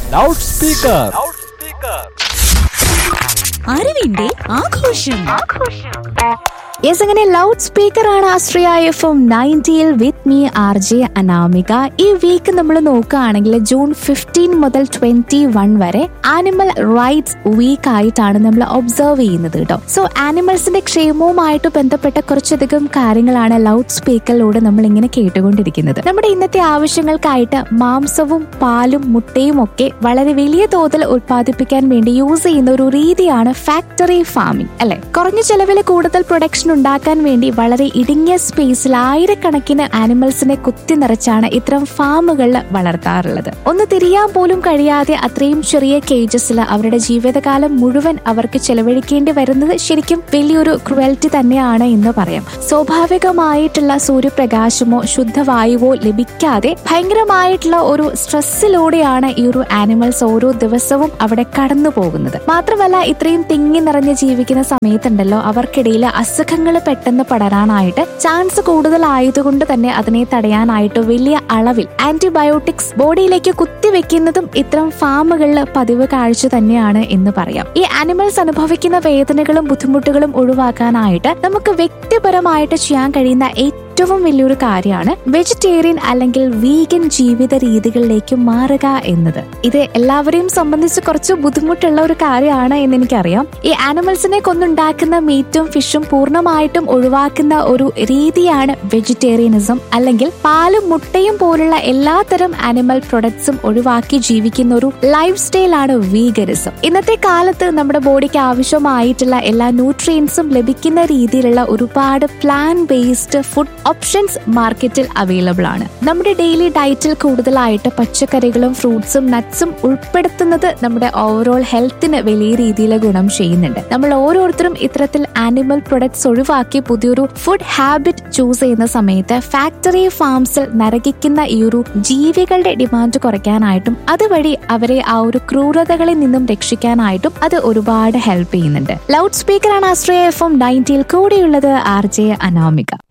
Loud speaker. അറിവിന്റെ ആഘോഷം. Yes, അങ്ങനെ ലൗഡ് സ്പീക്കർ ആണ് ആശ്രയ FM 90 with me RJ Anamika. ഈ വീക്ക് നമ്മൾ നോക്കുകയാണെങ്കിൽ ജൂൺ 15 മുതൽ 21 വരെ ആനിമൽ റൈറ്റ്സ് വീക്ക് ആയിട്ടാണ് നമ്മൾ ഒബ്സർവ് ചെയ്യുന്നത് കേട്ടോ. സോ ആനിമൽസിന്റെ ക്ഷേമവുമായിട്ട് ബന്ധപ്പെട്ട കുറച്ചധികം കാര്യങ്ങളാണ് ലൗഡ് സ്പീക്കറിലൂടെ നമ്മൾ ഇങ്ങനെ കേട്ടുകൊണ്ടിരിക്കുന്നത്. നമ്മുടെ ഇന്നത്തെ ആവശ്യങ്ങൾക്കായിട്ട് മാംസവും പാലും മുട്ടയും ഒക്കെ വളരെ വലിയ തോതിൽ ഉത്പാദിപ്പിക്കാൻ വേണ്ടി യൂസ് ചെയ്യുന്ന ഒരു രീതിയാണ് ഫാക്ടറി ഫാമിംഗ്, അല്ലെ? കുറഞ്ഞ ചെലവിൽ കൂടുതൽ പ്രൊഡക്ഷൻ ഉണ്ടാക്കാൻ വേണ്ടി വളരെ ഇടുങ്ങിയ സ്പേസിൽ ആയിരക്കണക്കിന് ആനിമൽസിനെ കുത്തി നിറച്ചാണ് ഇത്തരം ഫാമുകളിൽ വളർത്താറുള്ളത്. ഒന്ന് തിരിയാൻ പോലും കഴിയാതെ അത്രയും ചെറിയ കേജസിൽ അവരുടെ ജീവിതകാലം മുഴുവൻ അവർക്ക് ചെലവഴിക്കേണ്ടി വരുന്നത് ശരിക്കും വലിയൊരു ക്രുവൽറ്റി തന്നെയാണ് എന്ന് പറയാം. സ്വാഭാവികമായിട്ടുള്ള സൂര്യപ്രകാശമോ ശുദ്ധവായുവോ ലഭിക്കാതെ ഭയങ്കരമായിട്ടുള്ള ഒരു സ്ട്രെസ്സിലൂടെയാണ് ഈ ഒരു ആനിമൽസ് ഓരോ ദിവസവും അവിടെ കടന്നു പോകുന്നത്. മാത്രമല്ല, ഇത്രയും തിങ്ങി നിറഞ്ഞ് ജീവിക്കുന്ന സമയത്തുണ്ടല്ലോ അവർക്കിടയിൽ അസുഖങ്ങൾ പെട്ടെന്ന് പടരാനായിട്ട് ചാൻസ് കൂടുതലായതുകൊണ്ട് തന്നെ അതിനെ തടയാനായിട്ട് വലിയ അളവിൽ ആന്റിബയോട്ടിക്സ് ബോഡിയിലേക്ക് കുത്തിവെക്കുന്നതും ഇത്തരം ഫാമുകളിൽ പതിവ് കാഴ്ച തന്നെയാണ് എന്ന് പറയാം. ഈ ആനിമൽസ് അനുഭവിക്കുന്ന വേദനകളും ബുദ്ധിമുട്ടുകളും ഒഴിവാക്കാനായിട്ട് നമുക്ക് വ്യക്തിപരമായിട്ട് ചെയ്യാൻ കഴിയുന്ന ഏറ്റവും വലിയൊരു കാര്യമാണ് വെജിറ്റേറിയൻ അല്ലെങ്കിൽ വീഗൻ ജീവിത രീതികളിലേക്ക് മാറുക എന്നത്. ഇത് എല്ലാവരെയും സംബന്ധിച്ച് കുറച്ച് ബുദ്ധിമുട്ടുള്ള ഒരു കാര്യമാണ് എന്ന് എനിക്കറിയാം. ഈ ആനിമൽസിനെ കൊണ്ടുണ്ടാക്കുന്ന മീറ്റും ഫിഷും പൂർണ്ണമായിട്ടും ഒഴിവാക്കുന്ന ഒരു രീതിയാണ് വെജിറ്റേറിയനിസം, അല്ലെങ്കിൽ പാലും മുട്ടയും പോലുള്ള എല്ലാത്തരം ആനിമൽ പ്രൊഡക്ട്സും ഒഴിവാക്കി ജീവിക്കുന്ന ഒരു ലൈഫ് സ്റ്റൈലാണ് വീഗനിസം. ഇന്നത്തെ കാലത്ത് നമ്മുടെ ബോഡിക്ക് ആവശ്യമായിട്ടുള്ള എല്ലാ ന്യൂട്രിയൻസും ലഭിക്കുന്ന രീതിയിലുള്ള ഒരുപാട് പ്ലാൻ ബേസ്ഡ് ഫുഡ് ഓപ്ഷൻസ് മാർക്കറ്റിൽ അവൈലബിൾ ആണ്. നമ്മുടെ ഡെയിലി ഡയറ്റിൽ കൂടുതലായിട്ട് പച്ചക്കറികളും ഫ്രൂട്ട്സും നട്ട്സും ഉൾപ്പെടുത്തുന്നത് നമ്മുടെ ഓവറോൾ ഹെൽത്തിന് വലിയ രീതിയിൽ ഗുണം ചെയ്യുന്നുണ്ട്. നമ്മൾ ഓരോരുത്തരും ഇത്തരത്തിൽ ആനിമൽ പ്രൊഡക്ട്സ് ഒഴിവാക്കി പുതിയൊരു ഫുഡ് ഹാബിറ്റ് ചൂസ് ചെയ്യുന്ന സമയത്ത് ഫാക്ടറി ഫാംസിൽ നരകിക്കുന്ന ഈ ഒരു ജീവികളുടെ ഡിമാൻഡ് കുറയ്ക്കാനായിട്ടും അതുവഴി അവരെ ആ ഒരു ക്രൂരതകളിൽ നിന്നും രക്ഷിക്കാനായിട്ടും അത് ഒരുപാട് ഹെൽപ്പ് ചെയ്യുന്നുണ്ട്. ലൗഡ് സ്പീക്കറാണ് ആശ്രയ FM 90 കൂടെയുള്ളത് RJ അനാമിക.